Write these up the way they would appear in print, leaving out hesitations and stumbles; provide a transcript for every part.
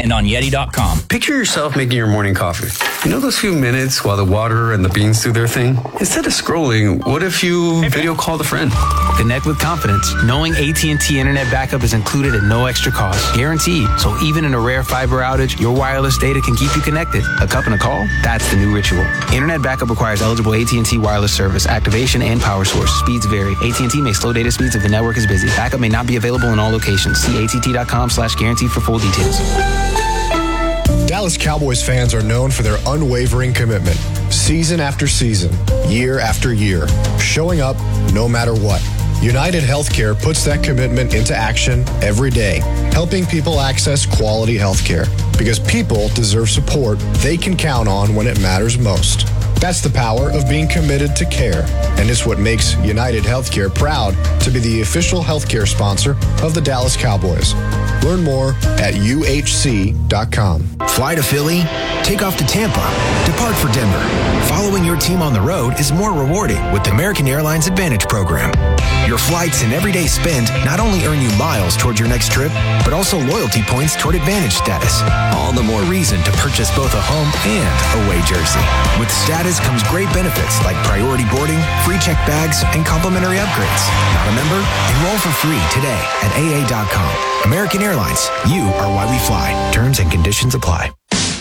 and on Yeti.com. Picture yourself making your morning coffee. You know those few minutes while the water and the beans do their thing? Instead of scrolling, what if you video called a friend? Connect with confidence, knowing AT&T Internet backup is included at no extra cost. Guaranteed. So even in a rare fiber outage, your wireless data can keep you connected. A cup and a call? That's the new ritual. Internet backup requires eligible AT&T wireless service, activation, and power source. Speeds vary. AT&T may slow data speeds if the network is busy. Backup may not be available in all locations. See att.com/guarantee for full details. Dallas Cowboys fans are known for their unwavering commitment, season after season, year after year, showing up no matter what. United Healthcare puts that commitment into action every day, helping people access quality healthcare, because people deserve support they can count on when it matters most. That's the power of being committed to care, and it's what makes United Healthcare proud to be the official healthcare sponsor of the Dallas Cowboys. Learn more at UHC.com. Fly to Philly, take off to Tampa, depart for Denver. Following your team on the road is more rewarding with the American Airlines Advantage program. Your flights and everyday spend not only earn you miles towards your next trip, but also loyalty points toward Advantage status. All the more reason to purchase both a home and away jersey. With status comes great benefits like priority boarding, free check bags, and complimentary upgrades. Not a member? Enroll for free today at AA.com. American Airlines, you are why we fly. Terms and conditions apply.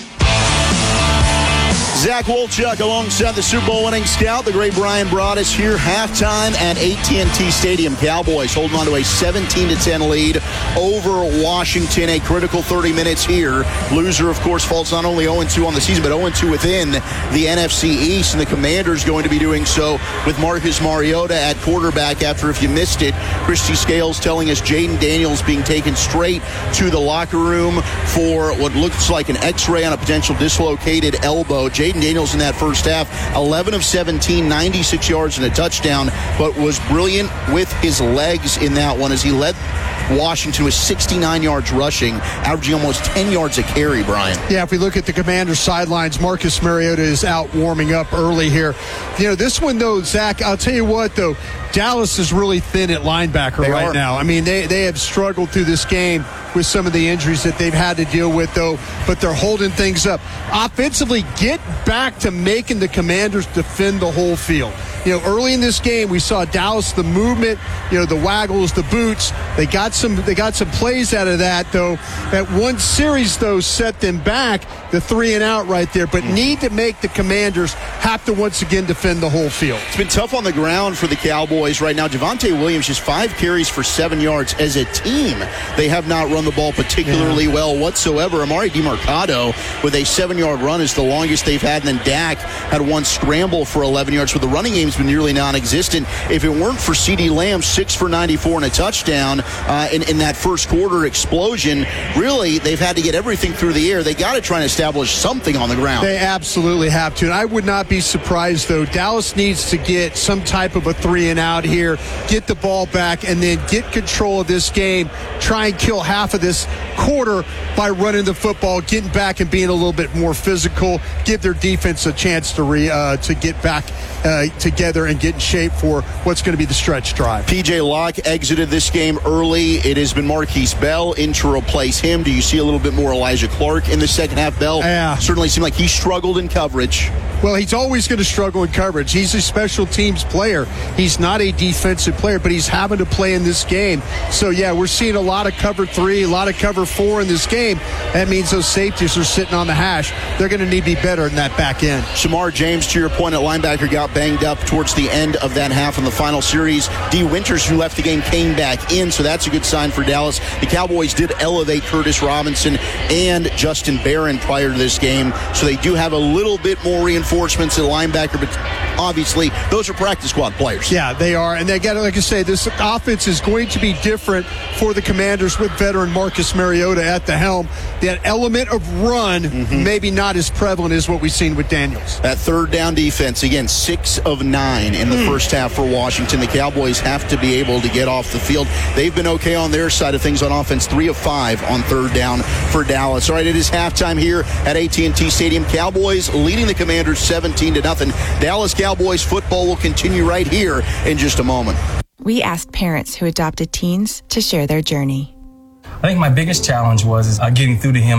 Zach Wolchuk alongside the Super Bowl winning scout, the great Brian Broaddus, here halftime at AT&T Stadium. Cowboys holding on to a 17-10 lead over Washington. A critical 30 minutes here. Loser, of course, falls not only 0-2 on the season, but 0-2 within the NFC East. And the Commanders going to be doing so with Marcus Mariota at quarterback after, if you missed it, Christy Scales telling us Jaden Daniels being taken straight to the locker room for what looks like an X-ray on a potential dislocated elbow. Jaden Daniels in that first half, 11 of 17, 96 yards and a touchdown, but was brilliant with his legs in that one as he led Washington with 69 yards rushing, averaging almost 10 yards a carry, Brian. Yeah, if we look at the Commanders' sidelines, Marcus Mariota is out warming up early here. You know, this one, though, Zach, I'll tell you what, though, Dallas is really thin at linebacker right now. I mean, they have struggled through this game with some of the injuries that they've had to deal with, though, but they're holding things up. Offensively, get back to making the Commanders defend the whole field. You know, early in this game, we saw Dallas, the movement, you know, the waggles, the boots. They got some plays out of that, though. That one series, though, set them back, the 3-and-out right there, but need to make the Commanders have to once again defend the whole field. It's been tough on the ground for the Cowboys right now. Javonte Williams just 5 carries for 7 yards. As a team, they have not run the ball particularly well whatsoever. Amari DiMercado with a 7-yard run is the longest they've had, and then Dak had one scramble for 11 yards. So the running game's been nearly non-existent. If it weren't for CeeDee Lamb, 6 for 94 and a touchdown in that first quarter explosion, really, they've had to get everything through the air. They got to try and establish something on the ground. They absolutely have to. And I would not be surprised, though. Dallas needs to get some type of a 3-and-out here, get the ball back, and then get control of this game. Try and kill half of this quarter by running the football, getting back and being a little bit more physical, give their defense a chance to get back together and get in shape for what's going to be the stretch drive. P.J. Locke exited this game early. It has been Marquise Bell in to replace him. Do you see a little bit more Elijah Clark in the second half? Bell certainly seemed like he struggled in coverage. Well, he's always going to struggle in coverage. He's a special teams player. He's not a defensive player, but he's having to play in this game. So, yeah, we're seeing a lot of cover 3, a lot of cover 4 in this game. That means those safeties are sitting on the hash. They're going to need to be better in that back end. Shamar James, to your point, at linebacker, got banged up towards the end of that half in the final series. D. Winters, who left the game, came back in, so that's a good sign for Dallas. The Cowboys did elevate Curtis Robinson and Justin Barron prior to this game, so they do have a little bit more reinforcements at linebacker, but obviously those are practice squad players. Yeah, they are, and they got, like I say, this offense is going to be different for the Commanders with veteran Marcus Mariota at the helm. That element of run maybe not as prevalent as what we've seen with Daniels. That third down defense, again, 6 of 9 in the first half for Washington. The Cowboys have to be able to get off the field. They've been okay on their side of things on offense, 3 of 5 on third down for Dallas. All right, it is halftime here at AT&T Stadium. Cowboys leading the Commanders 17-0. Dallas Cowboys football will continue right here in just a moment. We asked parents who adopted teens to share their journey. I think my biggest challenge was getting through to him